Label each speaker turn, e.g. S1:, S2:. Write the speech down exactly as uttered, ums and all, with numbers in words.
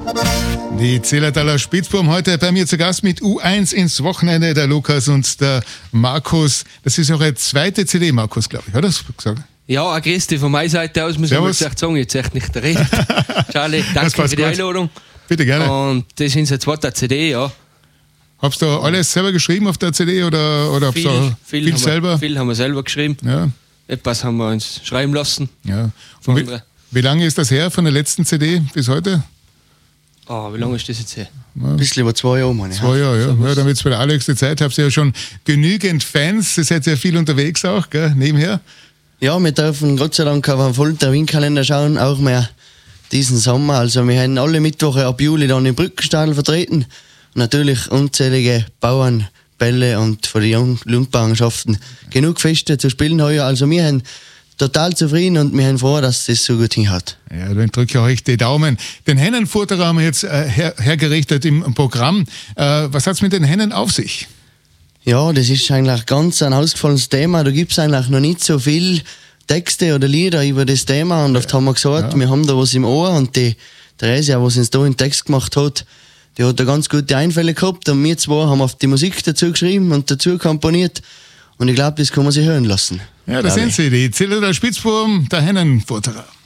S1: Die Zillertaler Spitzbuben heute bei mir zu Gast mit U eins ins Wochenende, der Lukas und der Markus. Das ist auch eine zweite C D, Markus, glaube ich, hat er das gesagt?
S2: Ja, ein Grüß dich von meiner Seite aus, muss ich mal sagen, jetzt echt nicht der Rede. Charlie, danke für die Einladung.
S1: Bitte, gerne.
S2: Und das ist unsere zweite C D, ja.
S1: Habst du alles selber geschrieben auf der C D oder, oder
S2: viel,
S1: du viel, viel selber?
S2: Wir, viel haben wir selber geschrieben.
S1: Ja.
S2: Etwas haben wir uns schreiben lassen.
S1: Ja. Wie, wie lange ist das her von der letzten C D bis heute?
S2: Oh, wie lange ist das jetzt her?
S3: Ja. Ein bisschen über zwei Jahre, meine ich.
S1: Zwei Jahre, ja. ja. Damit es bei der allerhöchsten Zeit habt ihr ja schon genügend Fans. Ihr seid ja viel unterwegs auch, gell, nebenher.
S3: Ja, wir dürfen Gott sei Dank auf einen vollen Terminkalender schauen, auch mehr diesen Sommer. Also wir haben alle Mittwoche ab Juli dann im Brückenstadel vertreten. Und natürlich unzählige Bauernbälle und von den Jungbauernschaften genug Feste zu spielen heuer. Also wir haben total zufrieden und wir haben vor, dass das so gut hinhaut.
S1: Ja, dann drücke ich euch die Daumen. Den Hennenfutter haben wir jetzt äh, her, hergerichtet im Programm. Äh, was hat es mit den Hennen auf sich?
S3: Ja, das ist eigentlich ganz ein ausgefallenes Thema. Da gibt es eigentlich noch nicht so viel Texte oder Lieder über das Thema. Und oft ja. haben wir gesagt, ja. wir haben da was im Ohr. Und die Theresia, die uns da einen Text gemacht hat, die hat da ganz gute Einfälle gehabt. Und wir zwei haben auf die Musik dazu geschrieben und dazu komponiert. Und ich glaube, das kann man sich hören lassen.
S1: Ja, das sind sie, die Zillertaler Spitzbuben, der Hennenfutterer.